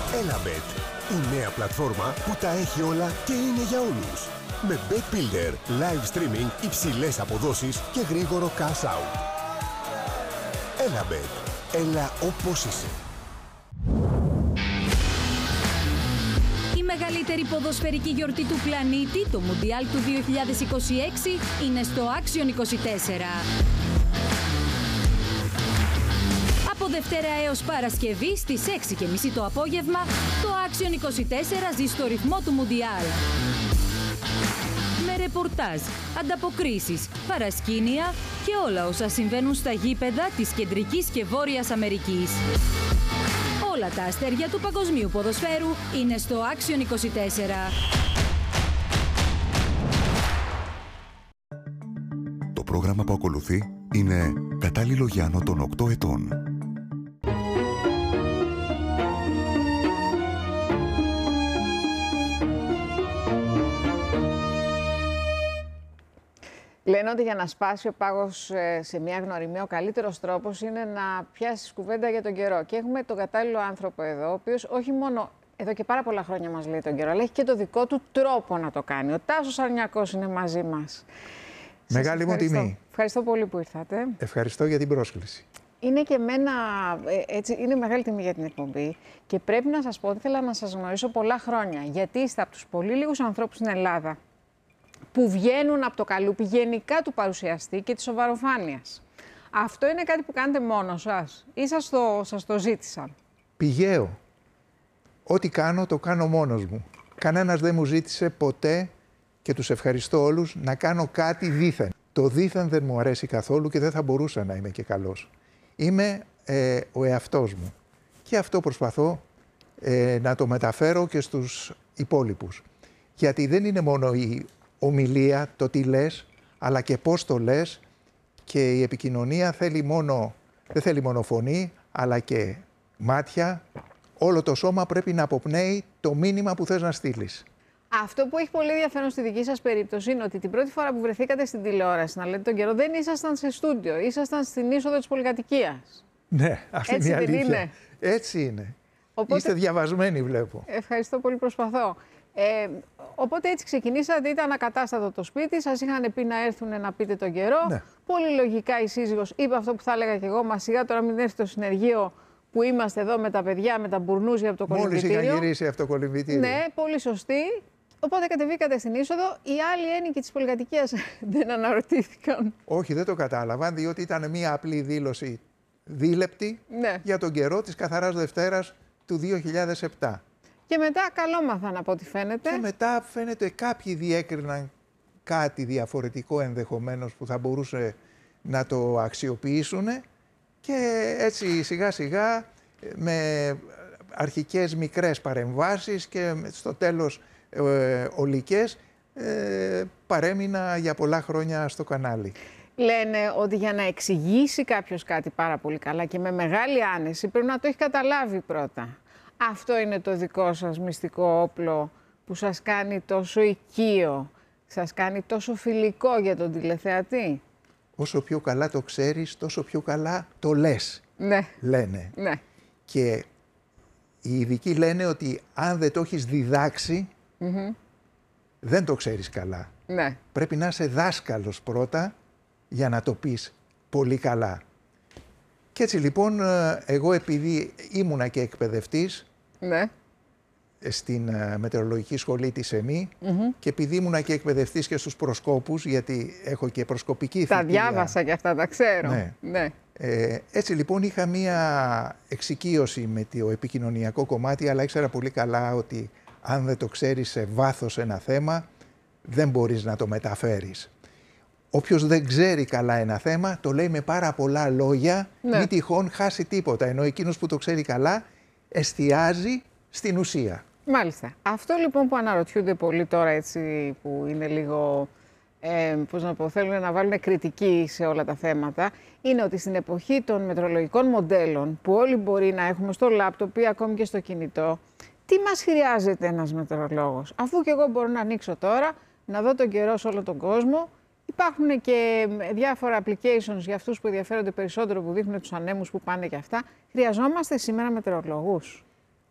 Elabet, η νέα πλατφόρμα που τα έχει όλα και είναι για όλους. Με Bet Builder, live streaming, υψηλές αποδόσεις και γρήγορο cash out. Elabet, έλα όπως είσαι. Η μεγαλύτερη ποδοσφαιρική γιορτή του πλανήτη, το Μουντιάλ του 2026, είναι στο Action 24. Από Δευτέρα έως Παρασκευή στις 6:30 το απόγευμα, το Action 24 ζει στο ρυθμό του Μουντιάλ. Με ρεπορτάζ, ανταποκρίσεις, παρασκήνια και όλα όσα συμβαίνουν στα γήπεδα της Κεντρικής και Βόρειας Αμερικής. Όλα τα αστέρια του παγκοσμίου ποδοσφαίρου είναι στο Action 24. Το πρόγραμμα που ακολουθεί είναι κατάλληλο για άνω των 8 ετών. Λένε ότι για να σπάσει ο πάγος σε μια γνωριμία, ο καλύτερος τρόπος είναι να πιάσεις κουβέντα για τον καιρό. Και έχουμε τον κατάλληλο άνθρωπο εδώ, ο οποίος όχι μόνο εδώ και πάρα πολλά χρόνια μας λέει τον καιρό, αλλά έχει και το δικό του τρόπο να το κάνει. Ο Τάσος Αρνιακός είναι μαζί μας. Μεγάλη μου τιμή. Ευχαριστώ πολύ που ήρθατε. Ευχαριστώ για την πρόσκληση. Είναι και εμένα, έτσι, είναι μεγάλη τιμή για την εκπομπή και πρέπει να σας πω ότι ήθελα να σας γνωρίσω πολλά χρόνια, γιατί είστε από τους πολύ λίγους ανθρώπους στην Ελλάδα που βγαίνουν από το καλούπι γενικά του παρουσιαστή και της σοβαροφάνειας. Αυτό είναι κάτι που κάνετε μόνος σας ή σας το ζήτησαν? Πηγαίο. Ό,τι κάνω, το κάνω μόνος μου. Κανένας δεν μου ζήτησε ποτέ, και τους ευχαριστώ όλους, να κάνω κάτι δήθεν. Το δήθεν δεν μου αρέσει καθόλου και δεν θα μπορούσα να είμαι και καλός. Είμαι ο εαυτός μου. Και αυτό προσπαθώ να το μεταφέρω και στους υπόλοιπους. Γιατί δεν είναι μόνο η ομιλία, το τι λες, αλλά και πώς το λες, και η επικοινωνία δεν θέλει μόνο φωνή, αλλά και μάτια. Όλο το σώμα πρέπει να αποπνέει το μήνυμα που θες να στείλεις. Αυτό που έχει πολύ ενδιαφέρον στη δική σας περίπτωση είναι ότι την πρώτη φορά που βρεθήκατε στην τηλεόραση να λέτε τον καιρό, δεν ήσασταν σε στούντιο, ήσασταν στην είσοδο της πολυκατοικίας. Ναι, αυτή είναι η αλήθεια. Είναι? Έτσι είναι. Οπότε, είστε διαβασμένοι, βλέπω. Ευχαριστώ πολύ, προσπαθώ. Οπότε έτσι ξεκινήσατε, ήταν ακατάστατο το σπίτι, σας είχαν πει να έρθουν να πείτε τον καιρό. Ναι. Πολύ λογικά η σύζυγος είπε αυτό που θα έλεγα και εγώ, μα σιγά τώρα μην έρθει το συνεργείο που είμαστε εδώ με τα παιδιά, με τα μπουρνούζια από το κολυμβητήριο. Μόλις είχαν γυρίσει από το κολυμβητήριο. Ναι, πολύ σωστή. Οπότε κατεβήκατε στην είσοδο. Οι άλλοι ένοικοι της πολυκατοικίας δεν αναρωτήθηκαν? Όχι, δεν το κατάλαβαν, διότι ήταν μια απλή δήλωση δίλεπτη, ναι, για τον καιρό της καθαράς Δευτέρας του 2007. Και μετά καλόμαθαν από ό,τι φαίνεται. Και μετά φαίνεται κάποιοι διέκριναν κάτι διαφορετικό ενδεχομένως που θα μπορούσε να το αξιοποιήσουν, και έτσι σιγά σιγά με αρχικές μικρές παρεμβάσεις και στο τέλος ολικές παρέμεινα για πολλά χρόνια στο κανάλι. Λένε ότι για να εξηγήσει κάποιος κάτι πάρα πολύ καλά και με μεγάλη άνεση πρέπει να το έχει καταλάβει πρώτα. Αυτό είναι το δικό σας μυστικό όπλο που σας κάνει τόσο οικείο, σας κάνει τόσο φιλικό για τον τηλεθεατή? Όσο πιο καλά το ξέρεις, τόσο πιο καλά το λες. Ναι. Λένε. Ναι. Και οι ειδικοί λένε ότι αν δεν το έχεις διδάξει, δεν το ξέρεις καλά. Ναι. Πρέπει να είσαι δάσκαλος πρώτα για να το πεις πολύ καλά. Και έτσι λοιπόν εγώ, επειδή ήμουνα και εκπαιδευτής, ναι, στην μετεωρολογική σχολή της ΕΜΗ, και επειδή ήμουνα και εκπαιδευτής και στους προσκόπους, γιατί έχω και προσκοπική θητεία. Τα διάβασα και αυτά, τα ξέρω. Ναι. Ναι. Έτσι λοιπόν είχα μία εξοικείωση με το επικοινωνιακό κομμάτι, αλλά ήξερα πολύ καλά ότι αν δεν το ξέρεις σε βάθος ένα θέμα, δεν μπορείς να το μεταφέρεις. Όποιος δεν ξέρει καλά ένα θέμα, το λέει με πάρα πολλά λόγια, ναι, μη τυχόν χάσει τίποτα. Ενώ εκείνος που το ξέρει καλά, εστιάζει στην ουσία. Μάλιστα. Αυτό λοιπόν που αναρωτιούνται πολλοί τώρα, έτσι, που είναι λίγο, πώς να πω, θέλουν να βάλουν κριτική σε όλα τα θέματα, είναι ότι στην εποχή των μετρολογικών μοντέλων, που όλοι μπορεί να έχουμε στο λάπτοπ ή ακόμη και στο κινητό, τι μας χρειάζεται ένας μετεωρολόγος? Αφού και εγώ μπορώ να ανοίξω τώρα, να δω τον καιρό σε όλο τον κόσμο. Υπάρχουν και διάφορα applications για αυτούς που ενδιαφέρονται περισσότερο, που δείχνουν τους ανέμους που πάνε και αυτά. Χρειαζόμαστε σήμερα μετεωρολόγους?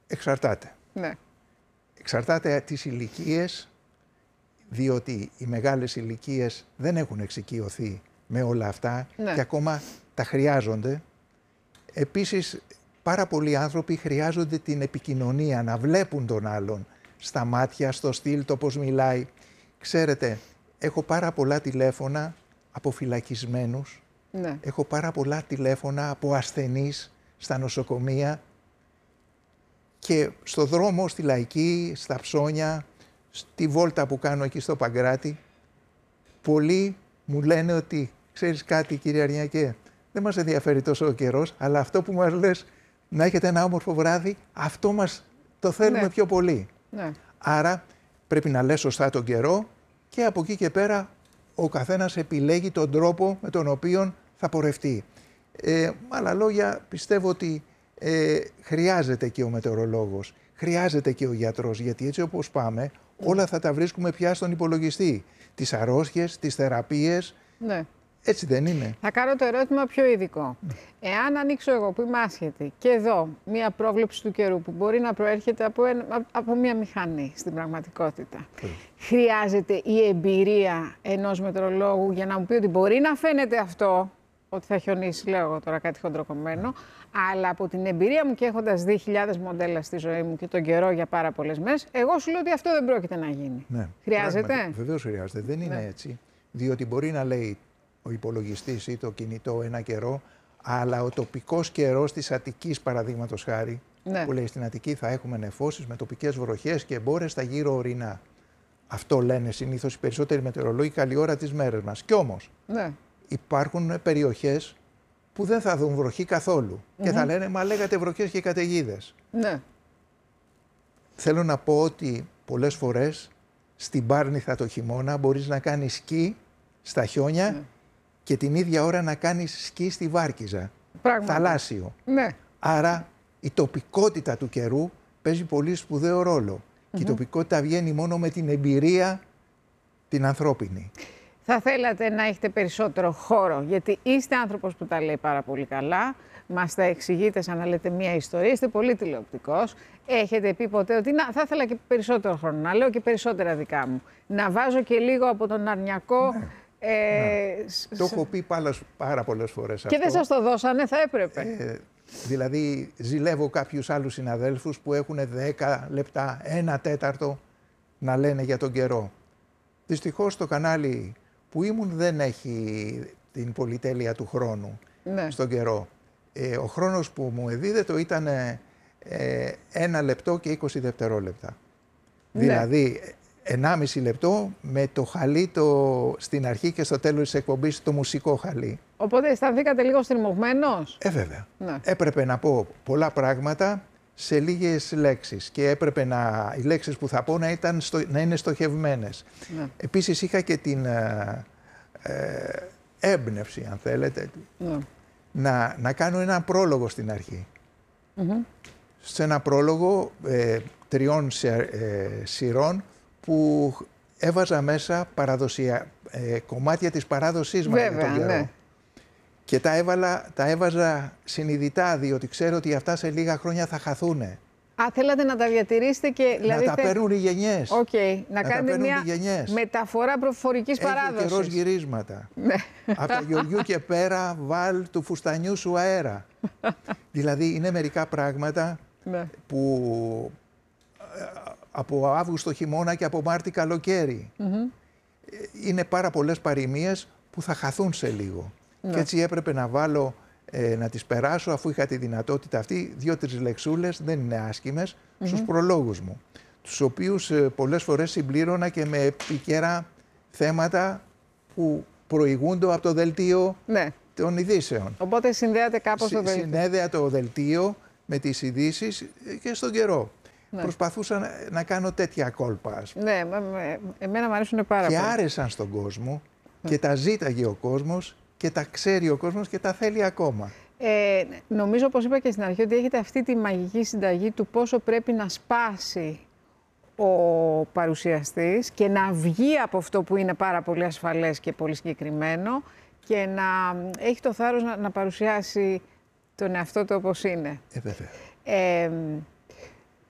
Εξαρτάται. Ναι. Εξαρτάται τις ηλικίες, διότι οι μεγάλες ηλικίες δεν έχουν εξοικειωθεί με όλα αυτά και ακόμα τα χρειάζονται. Επίσης, πάρα πολλοί άνθρωποι χρειάζονται την επικοινωνία, να βλέπουν τον άλλον στα μάτια, στο στυλ, το πώς μιλάει. Ξέρετε, έχω πάρα πολλά τηλέφωνα από φυλακισμένους, έχω πάρα πολλά τηλέφωνα από ασθενείς στα νοσοκομεία και στο δρόμο, στη Λαϊκή, στα Ψώνια, στη βόλτα που κάνω εκεί στο Παγκράτη, πολλοί μου λένε ότι ξέρεις κάτι, κύριε Αρνιακέ, δεν μας ενδιαφέρει τόσο ο καιρός, αλλά αυτό που μας λες, να έχετε ένα όμορφο βράδυ, αυτό μας το θέλουμε πιο πολύ. Άρα πρέπει να λες σωστά τον καιρό και από εκεί και πέρα ο καθένας επιλέγει τον τρόπο με τον οποίο θα πορευτεί. Με άλλα λόγια, πιστεύω ότι χρειάζεται και ο μετεωρολόγος, χρειάζεται και ο γιατρός, γιατί έτσι όπως πάμε, όλα θα τα βρίσκουμε πια στον υπολογιστή. Τις αρρώστιες, τις θεραπείες. Ναι. Έτσι δεν είναι? Θα κάνω το ερώτημα πιο ειδικό. Εάν ανοίξω εγώ που είμαι άσχετη και εδώ μία πρόβλεψη του καιρού που μπορεί να προέρχεται από μία μηχανή στην πραγματικότητα, χρειάζεται η εμπειρία ενός μετεωρολόγου για να μου πει ότι μπορεί να φαίνεται αυτό, ότι θα χιονίσει, λέω εγώ τώρα κάτι χοντροκομμένο, αλλά από την εμπειρία μου και έχοντας δει χιλιάδες μοντέλα στη ζωή μου και τον καιρό για πάρα πολλές μέρες, εγώ σου λέω ότι αυτό δεν πρόκειται να γίνει. Ναι. Χρειάζεται? Βεβαίως χρειάζεται. Δεν είναι έτσι. Διότι μπορεί να λέει ο υπολογιστής ή το κινητό ένα καιρό, αλλά ο τοπικός καιρός της Αττικής, παραδείγματος χάρη, που λέει στην Αττική θα έχουμε νεφώσεις με τοπικές βροχές και μπόρες στα γύρω ορεινά. Αυτό λένε συνήθως οι περισσότεροι μετεωρολόγοι καλή ώρα τις μέρες μας. Κι όμως υπάρχουν περιοχές που δεν θα δουν βροχή καθόλου και θα λένε μα λέγατε βροχές και καταιγίδες. Θέλω να πω ότι πολλές φορές στην Πάρνηθα το χειμώνα μπορείς να κάνεις σκι στα χιόνια και την ίδια ώρα να κάνεις σκι στη Βάρκιζα, θαλάσσιο. Άρα η τοπικότητα του καιρού παίζει πολύ σπουδαίο ρόλο. Και η τοπικότητα βγαίνει μόνο με την εμπειρία την ανθρώπινη. Θα θέλατε να έχετε περισσότερο χώρο, γιατί είστε άνθρωπος που τα λέει πάρα πολύ καλά, μας τα εξηγείτε σαν να λέτε μία ιστορία, είστε πολύ τηλεοπτικός. Έχετε πει ποτέ ότι θα ήθελα και περισσότερο χρόνο, να λέω και περισσότερα δικά μου. Να βάζω και λίγο από τον Αρνιακό. Το έχω πει πάρα πολλές φορές αυτό. Και δεν σας το δώσανε, θα έπρεπε. Δηλαδή ζηλεύω κάποιους άλλους συναδέλφους που έχουν 10 λεπτά, 1 τέταρτο να λένε για τον καιρό. Δυστυχώς το κανάλι που ήμουν δεν έχει την πολυτέλεια του χρόνου στον καιρό. Ο χρόνος που μου εδίδεται ήταν 1 λεπτό και 20 δευτερόλεπτα. Δηλαδή 1,5 λεπτό με το χαλί στην αρχή και στο τέλος της εκπομπής, το μουσικό χαλί. Οπότε αισθανθήκατε λίγο στριμωγμένος? Βέβαια. Έπρεπε να πω πολλά πράγματα σε λίγες λέξεις και έπρεπε οι λέξεις που θα πω να είναι στοχευμένες. Επίσης είχα και την έμπνευση, αν θέλετε, να κάνω ένα πρόλογο στην αρχή. Σε ένα πρόλογο 3 σειρών που έβαζα μέσα κομμάτια της παράδοσής μας με τον καιρό. Και τα έβαζα συνειδητά, διότι ξέρω ότι αυτά σε λίγα χρόνια θα χαθούνε. Θέλατε να τα διατηρήσετε και... Δηλαδή, να τα παίρνουν οι γενιές. Να κάνετε μια μεταφορά προφορικής παράδοσης. Έχει καιρός γυρίσματα. Από τα Γεωργιού και πέρα, βάλ του φουστανιού σου αέρα. Δηλαδή, είναι μερικά πράγματα που από Αύγουστο χειμώνα και από Μάρτι καλοκαίρι. Είναι πάρα πολλές παροιμίες που θα χαθούν σε λίγο. Και έτσι έπρεπε να βάλω, να τις περάσω, αφού είχα τη δυνατότητα αυτή, 2-3 λεξούλες, δεν είναι άσχημες, στους προλόγους μου. Τους οποίους πολλές φορές συμπλήρωνα και με επίκαιρα θέματα που προηγούνται από το δελτίο των ειδήσεων. Οπότε συνδέατε κάπως το δελτίο. Συνέδεα το δελτίο με τις ειδήσεις και στον καιρό. Προσπαθούσα να κάνω τέτοια κόλπα. Εμένα μου αρέσουν πάρα πολύ. Και άρεσαν στον κόσμο και τα ζήταγε ο κόσμος και τα ξέρει ο κόσμος και τα θέλει ακόμα. Νομίζω, όπως είπα και στην αρχή, ότι έχετε αυτή τη μαγική συνταγή του πόσο πρέπει να σπάσει ο παρουσιαστής και να βγει από αυτό που είναι πάρα πολύ ασφαλές και πολύ συγκεκριμένο και να έχει το θάρρος να παρουσιάσει τον εαυτό του όπως είναι. Βέβαια.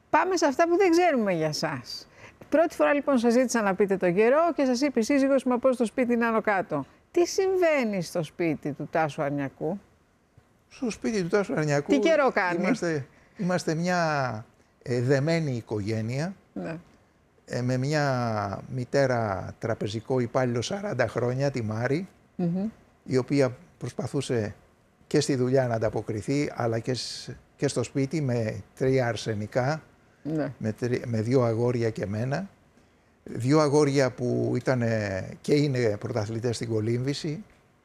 Πάμε σε αυτά που δεν ξέρουμε για σας. Πρώτη φορά λοιπόν σας ζήτησα να πείτε τον καιρό και σας είπε η σύζυγος μου από στο σπίτι είναι άνω κάτω. Τι συμβαίνει στο σπίτι του Τάσου Αρνιακού? Στο σπίτι του Τάσου Αρνιακού τι καιρό κάνει? Είμαστε μια δεμένη οικογένεια, ναι. Με μια μητέρα τραπεζικό υπάλληλο 40 χρόνια, τη Μάρη, η οποία προσπαθούσε και στη δουλειά να ανταποκριθεί, αλλά και στο σπίτι με 3 αρσενικά, ναι. με 2 αγόρια και εμένα. 2 αγόρια που ήταν και είναι πρωταθλητές στην κολύμβηση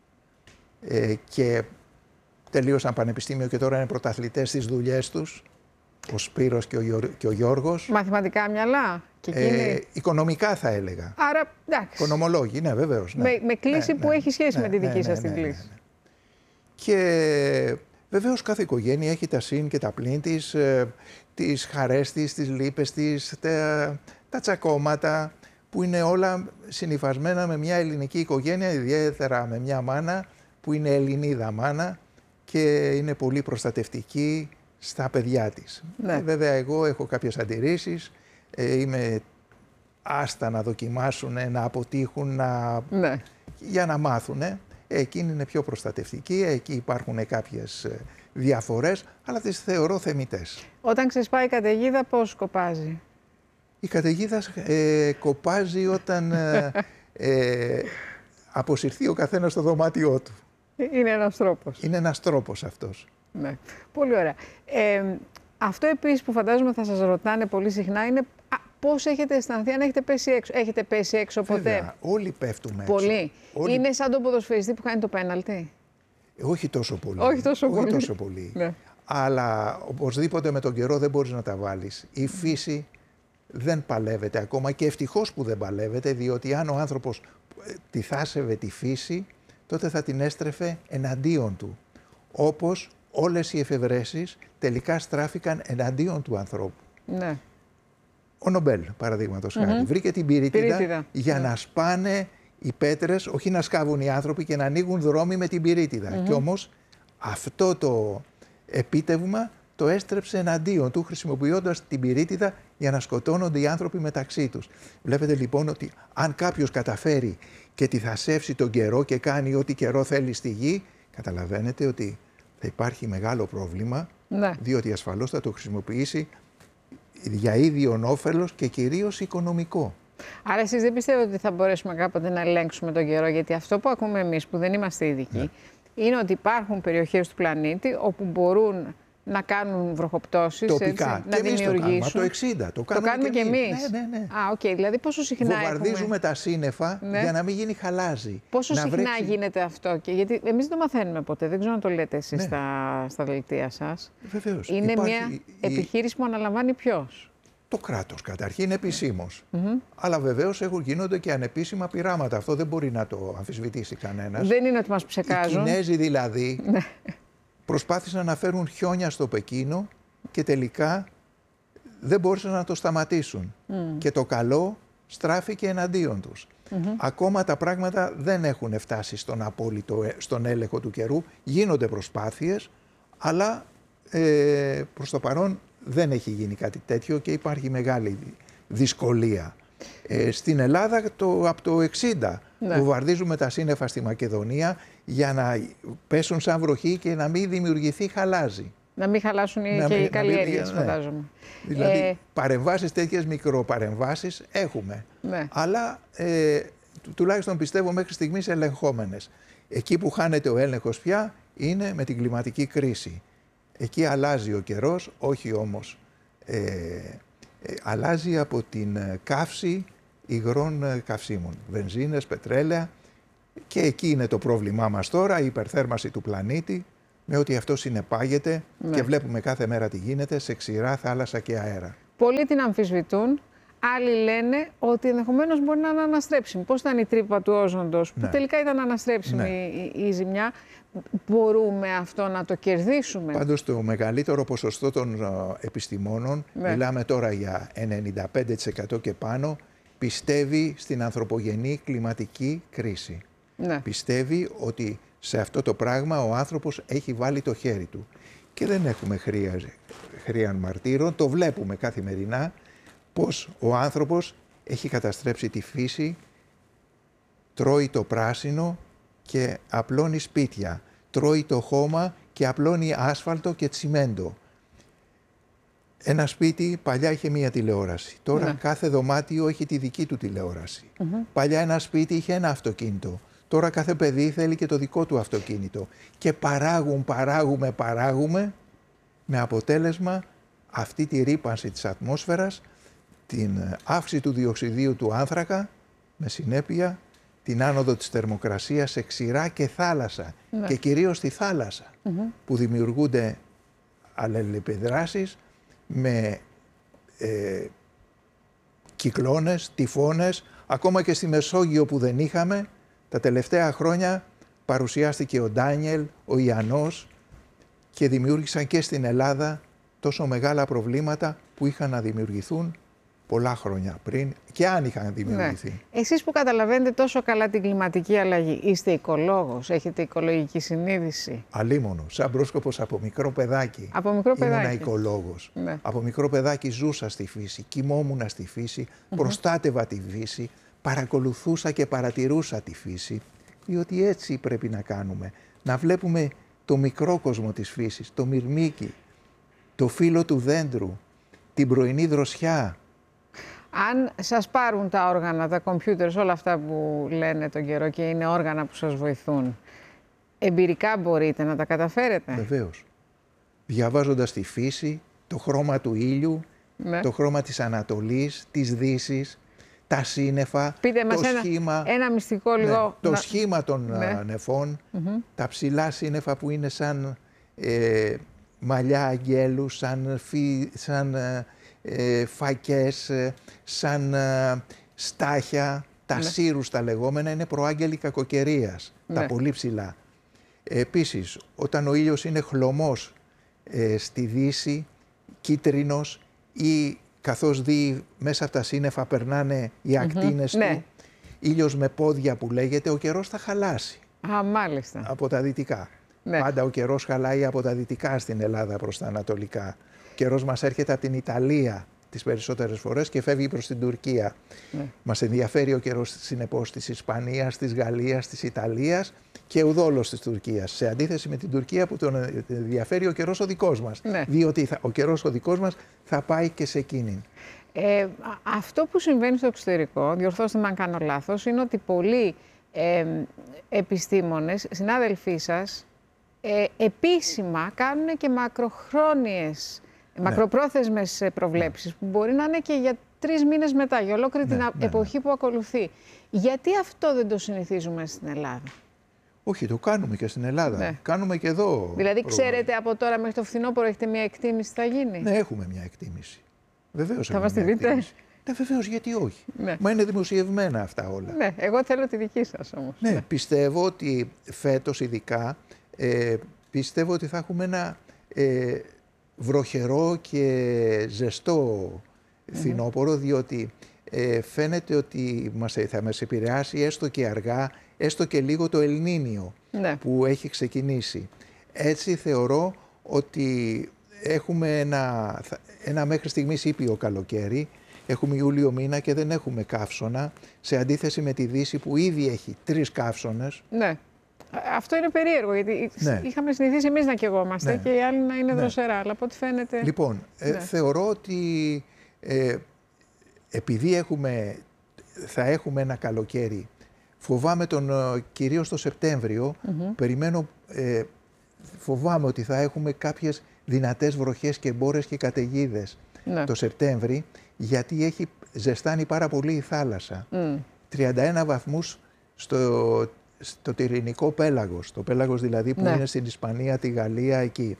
και τελείωσαν πανεπιστήμιο και τώρα είναι πρωταθλητές στις δουλειές τους, ο Σπύρος και ο Γιώργος. Μαθηματικά μυαλά και εκείνοι. Οικονομικά θα έλεγα. Άρα, εντάξει. Οικονομολόγοι, ναι, βεβαίως. Ναι. Με κλίση που έχει σχέση με τη δική σας την κλίση. Ναι. Και βεβαίως κάθε οικογένεια έχει τα συν και τα πλήν της, τις χαρές της, τις λύπες της, τα τσακώματα, που είναι όλα συνυφασμένα με μια ελληνική οικογένεια, ιδιαίτερα με μια μάνα που είναι Ελληνίδα μάνα και είναι πολύ προστατευτική στα παιδιά της. Ναι. Βέβαια εγώ έχω κάποιες αντιρρήσεις, είμαι άστα να δοκιμάσουν, να αποτύχουν, ναι. για να μάθουν. Εκείνη είναι πιο προστατευτική, εκεί υπάρχουν κάποιες διαφορές, αλλά τις θεωρώ θεμιτές. Όταν ξεσπάει η καταιγίδα, πώς σκοπάζει? Η καταιγίδα κοπάζει όταν αποσυρθεί ο καθένας στο δωμάτιό του. Είναι ένας τρόπος. Είναι ένας τρόπος αυτός. Ναι. Πολύ ωραία. Αυτό επίσης που φαντάζομαι θα σας ρωτάνε πολύ συχνά είναι πώς έχετε αισθανθεί αν έχετε πέσει έξω. Έχετε πέσει έξω ποτέ? Βέβαια, όλοι πέφτουμε έξω. Πολύ. Όλοι... Είναι σαν τον ποδοσφαιριστή που κάνει το πέναλτι? Όχι τόσο πολύ. Όχι τόσο πολύ. Ναι. Αλλά οπωσδήποτε με τον καιρό δεν μπορείς να τα βάλεις. Η φύση δεν παλεύεται ακόμα και ευτυχώς που δεν παλεύεται, διότι αν ο άνθρωπος τη θάσευε τη φύση, τότε θα την έστρεφε εναντίον του. Όπως όλες οι εφευρέσεις τελικά στράφηκαν εναντίον του ανθρώπου. Ναι. Ο Νομπέλ, παραδείγματος χάρη, βρήκε την πυρίτιδα για να σπάνε οι πέτρες, όχι να σκάβουν οι άνθρωποι και να ανοίγουν δρόμοι με την πυρίτιδα. Και όμως αυτό το επίτευγμα το έστρεψε εναντίον του, χρησιμοποιώντας την πυρίτιδα για να σκοτώνονται οι άνθρωποι μεταξύ τους. Βλέπετε λοιπόν ότι αν κάποιος καταφέρει και τη θασεύσει τον καιρό και κάνει ό,τι καιρό θέλει στη γη, καταλαβαίνετε ότι θα υπάρχει μεγάλο πρόβλημα, διότι ασφαλώς θα το χρησιμοποιήσει για ίδιον όφελος και κυρίως οικονομικό. Άρα εσείς δεν πιστεύετε ότι θα μπορέσουμε κάποτε να ελέγξουμε τον καιρό? Γιατί αυτό που ακούμε εμείς που δεν είμαστε ειδικοί είναι ότι υπάρχουν περιοχές του πλανήτη όπου μπορούν να κάνουν βροχοπτώσεις, τοπικά. Έτσι, να δημιουργήσουν. Το 60. Το κάνουμε και εμείς. Ναι. Α, okay. Δηλαδή πόσο συχνά βομβαρδίζουμε τα σύννεφα για να μην γίνει χαλάζι. Πόσο συχνά γίνεται αυτό? Γιατί εμείς δεν το μαθαίνουμε ποτέ. Δεν ξέρω αν το λέτε εσείς στα δελτία σας. Βεβαίως. Είναι μια επιχείρηση που αναλαμβάνει ποιος? Το κράτος καταρχήν επισήμως. Αλλά βεβαίως γίνονται και ανεπίσημα πειράματα. Αυτό δεν μπορεί να το αμφισβητήσει κανένας. Δεν είναι ότι μας ψεκάζουν. Οι Κινέζοι δηλαδή προσπάθησαν να φέρουν χιόνια στο Πεκίνο και τελικά δεν μπόρεσαν να το σταματήσουν. Και το καλό στράφηκε εναντίον τους. Ακόμα τα πράγματα δεν έχουν φτάσει στον έλεγχο του καιρού. Γίνονται προσπάθειες, αλλά προς το παρόν δεν έχει γίνει κάτι τέτοιο και υπάρχει μεγάλη δυσκολία. Στην Ελλάδα από το 60 βομβαρδίζουμε τα σύννεφα στη Μακεδονία για να πέσουν σαν βροχή και να μην δημιουργηθεί χαλάζι. Να μην χαλάσουν και οι καλλιέργειες, φαντάζομαι. Δηλαδή παρεμβάσεις, τέτοιες μικροπαρεμβάσεις έχουμε. Αλλά τουλάχιστον πιστεύω μέχρι στιγμής ελεγχόμενες. Εκεί που χάνεται ο έλεγχος πια είναι με την κλιματική κρίση. Εκεί αλλάζει ο καιρός, όχι όμως. Αλλάζει από την καύση υγρών καυσίμων, βενζίνες, πετρέλαια, και εκεί είναι το πρόβλημά μας τώρα, η υπερθέρμανση του πλανήτη, με ό,τι αυτό συνεπάγεται και βλέπουμε κάθε μέρα τι γίνεται σε ξηρά θάλασσα και αέρα. Πολλοί την αμφισβητούν, άλλοι λένε ότι ενδεχομένως μπορεί να είναι αναστρέψιμη. Πώς ήταν η τρύπα του όζοντος, που τελικά ήταν αναστρέψιμη η ζημιά. Μπορούμε αυτό να το κερδίσουμε? Πάντως το μεγαλύτερο ποσοστό των επιστημόνων, μιλάμε τώρα για 95% και πάνω, πιστεύει στην ανθρωπογενή κλιματική κρίση. Πιστεύει ότι σε αυτό το πράγμα ο άνθρωπος έχει βάλει το χέρι του. και δεν έχουμε χρείαν μαρτύρων. Το βλέπουμε καθημερινά πως ο άνθρωπος έχει καταστρέψει τη φύση, τρώει το πράσινο και απλώνει σπίτια, τρώει το χώμα και απλώνει άσφαλτο και τσιμέντο. Ένα σπίτι παλιά είχε μία τηλεόραση. Τώρα κάθε δωμάτιο έχει τη δική του τηλεόραση. Παλιά ένα σπίτι είχε ένα αυτοκίνητο. Τώρα κάθε παιδί θέλει και το δικό του αυτοκίνητο. Και παράγουμε με αποτέλεσμα αυτή τη ρύπανση της ατμόσφαιρας, την αύξηση του διοξιδίου του άνθρακα, με συνέπεια την άνοδο της θερμοκρασίας σε ξηρά και θάλασσα. Και κυρίως στη θάλασσα, που δημιουργούνται αλληλεπιδράσεις με κυκλώνες, τυφώνες, ακόμα και στη Μεσόγειο που δεν είχαμε. Τα τελευταία χρόνια παρουσιάστηκε ο Ντάνιελ, ο Ιαννός και δημιούργησαν και στην Ελλάδα τόσο μεγάλα προβλήματα που είχαν να δημιουργηθούν πολλά χρόνια πριν και αν είχαν δημιουργηθεί. Ναι. Εσείς που καταλαβαίνετε τόσο καλά την κλιματική αλλαγή, είστε οικολόγος, έχετε οικολογική συνείδηση? Αλίμονο, σαν πρόσκοπος από μικρό παιδάκι. Από μικρό παιδάκι. Ήμουνα οικολόγος. Ναι. Από μικρό παιδάκι ζούσα στη φύση, κοιμόμουνα στη φύση, προστάτευα τη φύση, παρακολουθούσα και παρατηρούσα τη φύση, διότι έτσι πρέπει να κάνουμε. Να βλέπουμε το μικρό κόσμο της φύσης, το μυρμήγκι, το φύλλο του δέντρου, την πρωινή δροσιά. Αν σας πάρουν τα όργανα, τα κομπιούτερ, όλα αυτά που λένε τον καιρό και είναι όργανα που σας βοηθούν, εμπειρικά μπορείτε να τα καταφέρετε? Βεβαίως. Διαβάζοντας τη φύση, το χρώμα του ήλιου, το χρώμα της Ανατολής, της Δύσης, τα σύννεφα, πείτε μας το σχήμα, ένα μυστικό λίγο. Το σχήμα των νεφών, τα ψηλά σύννεφα που είναι σαν μαλλιά αγγέλου, σαν φακές, σαν στάχια, τα σύρους τα λεγόμενα, είναι προάγγελοι κακοκαιρίας, τα πολύ ψηλά. Επίσης, όταν ο ήλιος είναι χλωμός στη δύση, κίτρινος, ή καθώς δει μέσα από τα σύννεφα περνάνε οι ακτίνες του, ήλιος με πόδια που λέγεται, ο καιρός θα χαλάσει. Α, μάλιστα. Από τα δυτικά. Πάντα ο καιρός χαλάει από τα δυτικά στην Ελλάδα προς τα ανατολικά. Ο καιρός μας έρχεται από την Ιταλία τις περισσότερες φορές και φεύγει προς την Τουρκία. Μας ενδιαφέρει ο καιρός συνεπώς της Ισπανίας, της Γαλλίας, της Ιταλίας και ουδόλως της Τουρκίας. Σε αντίθεση με την Τουρκία που τον ενδιαφέρει ο καιρός ο δικός μας. Διότι ο καιρός ο δικός μας θα πάει και σε εκείνην. Αυτό που συμβαίνει στο εξωτερικό, διορθώστε με αν κάνω λάθος, είναι ότι πολλοί επιστήμονες, συνάδελφοί σας, επίσημα κάνουν και μακροπρόθεσμες προβλέψεις που μπορεί να είναι και για 3 μήνες μετά, για ολόκληρη την εποχή που ακολουθεί. Γιατί αυτό δεν το συνηθίζουμε στην Ελλάδα? Όχι, το κάνουμε και στην Ελλάδα. Κάνουμε και εδώ. Δηλαδή, ξέρετε από τώρα μέχρι το φθινόπωρο έχετε μια εκτίμηση τι θα γίνει? Ναι, έχουμε μια εκτίμηση. Βεβαίως θα μας τη δείτε? Ναι, βεβαίως, γιατί όχι. Μα είναι δημοσιευμένα αυτά όλα. Ναι, εγώ θέλω τη δική σας όμως. Ναι, πιστεύω ότι φέτος ειδικά, πιστεύω ότι θα έχουμε ένα βροχερό και ζεστό φθινόπωρο, διότι φαίνεται ότι θα μας επηρεάσει έστω και αργά, έστω και λίγο το Ελνίνιο που έχει ξεκινήσει. Έτσι θεωρώ ότι έχουμε ένα μέχρι στιγμής ήπιο καλοκαίρι, έχουμε Ιούλιο μήνα και δεν έχουμε καύσωνα, σε αντίθεση με τη Δύση που ήδη έχει 3 καύσωνες. Ναι. Αυτό είναι περίεργο, γιατί είχαμε συνηθίσει εμείς να καιγόμαστε και οι άλλοι να είναι δροσερά, αλλά από ό,τι φαίνεται... Λοιπόν, θεωρώ ότι επειδή θα έχουμε ένα καλοκαίρι, φοβάμαι κυρίως το Σεπτέμβριο, φοβάμαι ότι θα έχουμε κάποιες δυνατές βροχές και μπόρες και καταιγίδες το Σεπτέμβρη, γιατί έχει ζεστάνει πάρα πολύ η θάλασσα. 31 βαθμούς στο Τυρινικό πέλαγος, το πέλαγος δηλαδή που είναι στην Ισπανία, τη Γαλλία, εκεί.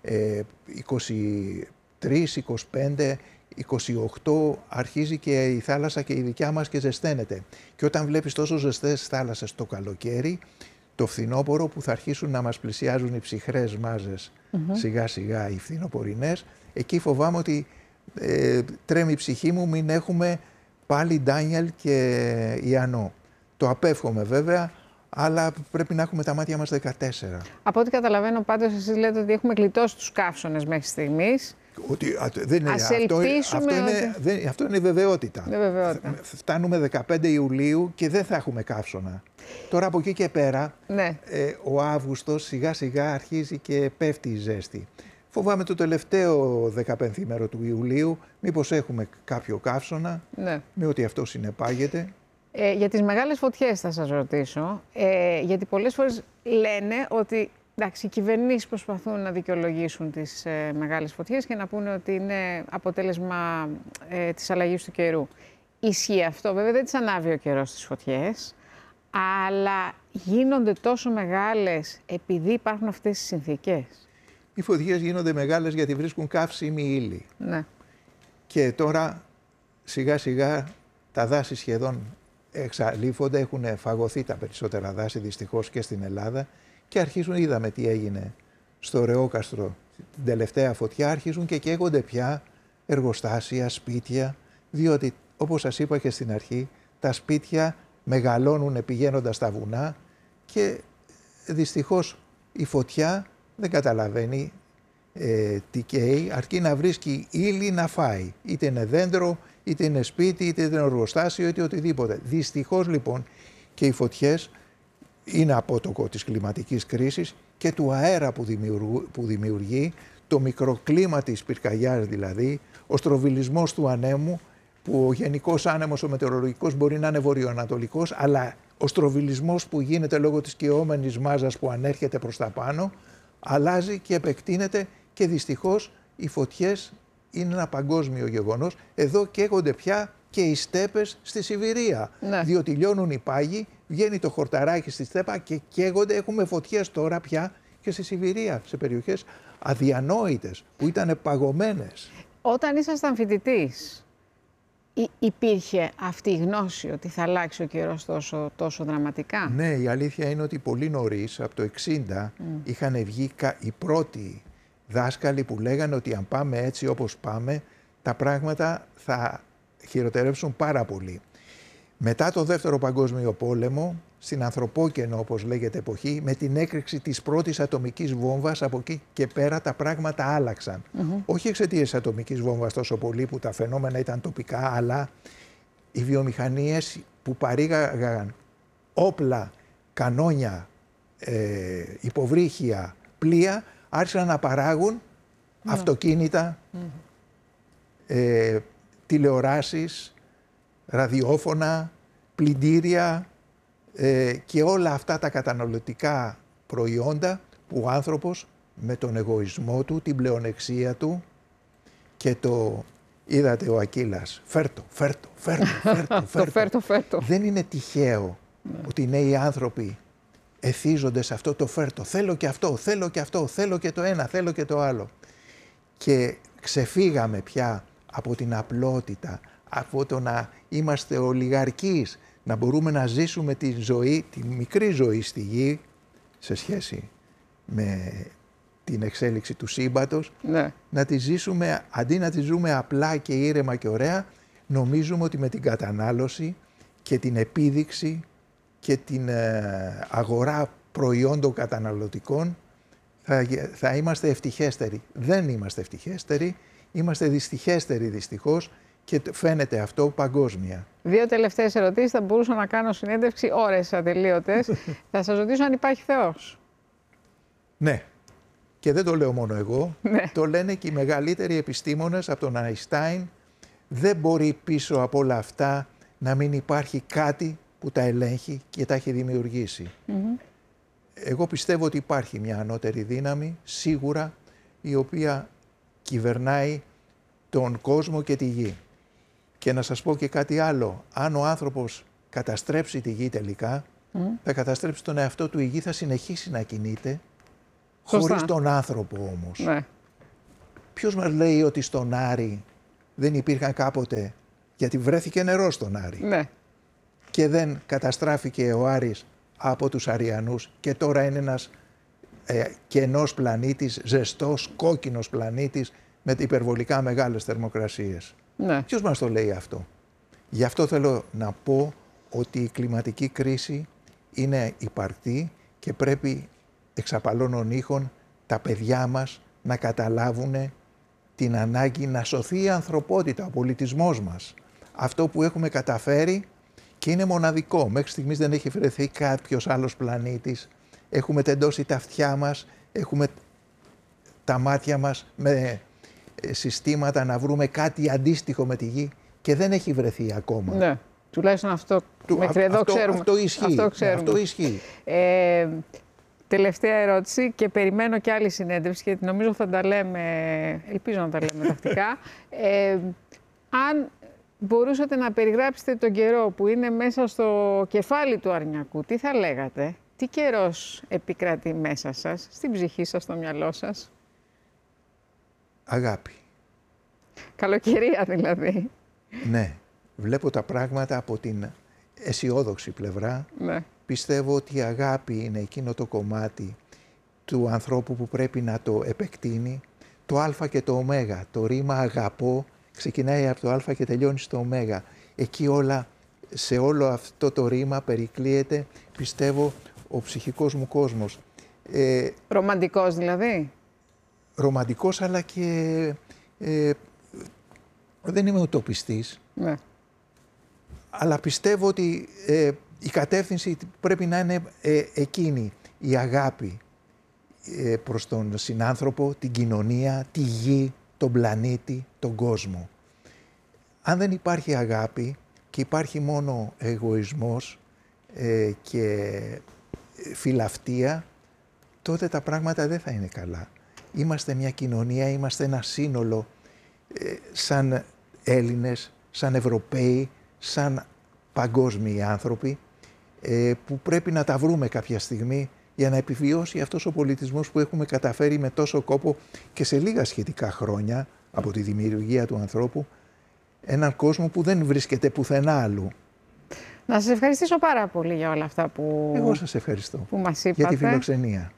23, 25, 28 αρχίζει και η θάλασσα και η δικιά μας και ζεσταίνεται. Και όταν βλέπεις τόσο ζεστές θάλασσες το καλοκαίρι, το φθινόπωρο που θα αρχίσουν να μας πλησιάζουν οι ψυχρές μάζες σιγά σιγά οι φθινοπορεινές, εκεί φοβάμαι ότι τρέμει η ψυχή μου μην έχουμε πάλι Ντάνιελ και Ιαννό. Το απέφχομαι βέβαια, αλλά πρέπει να έχουμε τα μάτια μας 14. Από ό,τι καταλαβαίνω πάντως, εσείς λέτε ότι έχουμε γλιτώσει τους καύσωνες μέχρι στιγμής. Ότι, δεν είναι, Ας ελπίσουμε αυτό είναι βεβαιότητα. Βεβαιότητα. Φτάνουμε 15 Ιουλίου και δεν θα έχουμε καύσωνα. Τώρα από εκεί και πέρα, Ναι. ο Αύγουστος σιγά σιγά αρχίζει και πέφτει η ζέστη. Φοβάμαι το τελευταίο 15ήμερο του Ιουλίου, μήπως έχουμε κάποιο καύσωνα, Ναι. με ό,τι αυτό συνεπάγεται. Για τις μεγάλες φωτιές θα σας ρωτήσω, γιατί πολλές φορές λένε ότι εντάξει, οι κυβερνήσεις προσπαθούν να δικαιολογήσουν τις μεγάλες φωτιές και να πούνε ότι είναι αποτέλεσμα της αλλαγής του καιρού. Ισχύει αυτό, βέβαια δεν τις ανάβει ο καιρός στις φωτιές, αλλά γίνονται τόσο μεγάλες επειδή υπάρχουν αυτές τις συνθήκες. Οι φωτιές γίνονται μεγάλες γιατί βρίσκουν καύσιμη ύλη. Ναι. Και τώρα σιγά σιγά τα δάση σχεδόν εξαλείφονται, έχουν φαγωθεί τα περισσότερα δάση δυστυχώς και στην Ελλάδα και αρχίζουν, είδαμε τι έγινε στο Ρεόκαστρο την τελευταία φωτιά, αρχίζουν και καίγονται πια εργοστάσια, σπίτια, διότι όπως σας είπα και στην αρχή, τα σπίτια μεγαλώνουν πηγαίνοντας στα βουνά και δυστυχώς η φωτιά δεν καταλαβαίνει τι καίει, αρκεί να βρίσκει ύλη να φάει. Είτε είναι δέντρο, είτε είναι σπίτι, είτε είναι εργοστάσιο, είτε οτιδήποτε. Δυστυχώς λοιπόν και οι φωτιές είναι απότοκο της κλιματικής κρίσης και του αέρα που δημιουργεί, το μικροκλίμα της πυρκαγιάς δηλαδή, ο στροβιλισμός του ανέμου, που ο γενικός άνεμος, ο μετεωρολογικός μπορεί να είναι βορειοανατολικός, αλλά ο στροβιλισμός που γίνεται λόγω της καιόμενης μάζας που ανέρχεται προς τα πάνω, αλλάζει και επεκτείνεται και δυστυχώς οι φωτιές είναι ένα παγκόσμιο γεγονός. Εδώ καίγονται πια και οι στέπες στη Σιβηρία, Ναι. διότι λιώνουν οι πάγοι, βγαίνει το χορταράκι στη στέπα και καίγονται. Έχουμε φωτιές τώρα πια και στη Σιβηρία, σε περιοχές αδιανόητες που ήταν παγωμένες. Όταν ήσασταν φοιτητής, υπήρχε αυτή η γνώση ότι θα αλλάξει ο καιρός τόσο δραματικά? Ναι, η αλήθεια είναι ότι πολύ νωρίς, από το 60, είχαν βγει οι πρώτοι δάσκαλοι που λέγανε ότι αν πάμε έτσι όπως πάμε, τα πράγματα θα χειροτερεύσουν πάρα πολύ. Μετά το Δεύτερο Παγκόσμιο Πόλεμο, στην ανθρωπόκαινο όπως λέγεται εποχή, με την έκρηξη της πρώτης ατομικής βόμβας, από εκεί και πέρα τα πράγματα άλλαξαν. Όχι εξαιτίας της ατομικής βόμβας τόσο πολύ που τα φαινόμενα ήταν τοπικά, αλλά οι βιομηχανίες που παρήγαγαν όπλα, κανόνια, υποβρύχια, πλοία, άρχισαν να παράγουν αυτοκίνητα, τηλεοράσεις, ραδιόφωνα, πλυντήρια και όλα αυτά τα καταναλωτικά προϊόντα που ο άνθρωπος με τον εγωισμό του, την πλεονεξία του και το είδατε ο Ακύλας, φέρτο. Δεν είναι τυχαίο ότι οι νέοι άνθρωποι εθίζονται σε αυτό το φέρτο. Θέλω και αυτό, θέλω και το ένα, θέλω και το άλλο. Και ξεφύγαμε πια από την απλότητα, από το να είμαστε ολιγαρκείς, να μπορούμε να ζήσουμε τη ζωή, τη μικρή ζωή στη γη σε σχέση με την εξέλιξη του σύμπαντος, Ναι. να τη ζήσουμε, αντί να τη ζούμε απλά και ήρεμα και ωραία, νομίζουμε ότι με την κατανάλωση και την επίδειξη και την αγορά προϊόντων καταναλωτικών θα είμαστε ευτυχέστεροι. Δεν είμαστε ευτυχέστεροι, είμαστε δυστυχέστεροι δυστυχώς και φαίνεται αυτό παγκόσμια. 2 τελευταίες ερωτήσεις, θα μπορούσα να κάνω συνέντευξη ώρες ατελείωτες. Θα σας ρωτήσω αν υπάρχει Θεός. Ναι. Και δεν το λέω μόνο εγώ, Ναι. το λένε και οι μεγαλύτεροι επιστήμονες από τον Αϊνστάιν. Δεν μπορεί πίσω από όλα αυτά να μην υπάρχει κάτι που τα ελέγχει και τα έχει δημιουργήσει. Εγώ πιστεύω ότι υπάρχει μια ανώτερη δύναμη, σίγουρα, η οποία κυβερνάει τον κόσμο και τη γη. Και να σας πω και κάτι άλλο. Αν ο άνθρωπος καταστρέψει τη γη τελικά, θα καταστρέψει τον εαυτό του, η γη θα συνεχίσει να κινείται, χωρίς τον άνθρωπο όμως. Ναι. Ποιος μας λέει ότι στον Άρη δεν υπήρχαν κάποτε, γιατί βρέθηκε νερό στον Άρη Ναι. και δεν καταστράφηκε ο Άρης από τους Αριανούς και τώρα είναι ένας κενός πλανήτης, ζεστός, κόκκινος πλανήτης με υπερβολικά μεγάλες θερμοκρασίες. Ναι. Ποιος μας το λέει αυτό? Γι' αυτό θέλω να πω ότι η κλιματική κρίση είναι υπαρκτή και πρέπει εξαπαλώνων ήχων τα παιδιά μας να καταλάβουν την ανάγκη να σωθεί η ανθρωπότητα, ο πολιτισμός μας. Αυτό που έχουμε καταφέρει και είναι μοναδικό. Μέχρι στιγμής δεν έχει βρεθεί κάποιος άλλος πλανήτης. Έχουμε τεντώσει τα αυτιά μας, έχουμε τα μάτια μας με συστήματα να βρούμε κάτι αντίστοιχο με τη γη και δεν έχει βρεθεί ακόμα. Ναι, τουλάχιστον αυτό μέχρι εδώ ξέρουμε. Αυτό ισχύει. Τελευταία ερώτηση και περιμένω και άλλη συνέντευξη γιατί νομίζω θα τα λέμε, ελπίζω να τα λέμε τακτικά. Αν μπορούσατε να περιγράψετε τον καιρό που είναι μέσα στο κεφάλι του Αρνιακού, τι θα λέγατε, τι καιρός επικρατεί μέσα σας, στην ψυχή σας, στο μυαλό σας? Αγάπη. Καλοκαιρία δηλαδή. Ναι, βλέπω τα πράγματα από την αισιόδοξη πλευρά. Ναι. Πιστεύω ότι η αγάπη είναι εκείνο το κομμάτι του ανθρώπου που πρέπει να το επεκτείνει. Το α και το ω, το ρήμα αγαπώ, ξεκινάει από το α και τελειώνει στο ω. Εκεί σε όλο αυτό το ρήμα περικλείεται, πιστεύω, ο ψυχικός μου κόσμος. Ρομαντικός δηλαδή. Ρομαντικός, αλλά και δεν είμαι ουτοπιστής. Ναι. Αλλά πιστεύω ότι η κατεύθυνση πρέπει να είναι εκείνη, η αγάπη προς τον συνάνθρωπο, την κοινωνία, τη γη, τον πλανήτη, τον κόσμο. Αν δεν υπάρχει αγάπη και υπάρχει μόνο εγωισμός και φιλαυτία, τότε τα πράγματα δεν θα είναι καλά. Είμαστε μια κοινωνία, είμαστε ένα σύνολο σαν Έλληνες, σαν Ευρωπαίοι, σαν παγκόσμιοι άνθρωποι που πρέπει να τα βρούμε κάποια στιγμή για να επιβιώσει αυτός ο πολιτισμός που έχουμε καταφέρει με τόσο κόπο και σε λίγα σχετικά χρόνια από τη δημιουργία του ανθρώπου, έναν κόσμο που δεν βρίσκεται πουθενά αλλού. Να σας ευχαριστήσω πάρα πολύ για όλα αυτά που, εγώ σας ευχαριστώ που μας είπατε. Για τη φιλοξενία.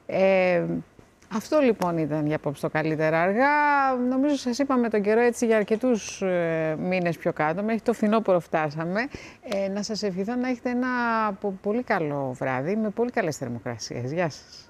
Αυτό λοιπόν ήταν για απόψε το Καλύτερα Αργά. Νομίζω σας είπαμε τον καιρό έτσι για αρκετούς μήνες πιο κάτω. Μέχρι το φθινόπωρο φτάσαμε. Να σας ευχηθώ να έχετε ένα πολύ καλό βράδυ με πολύ καλές θερμοκρασίες. Γεια σας.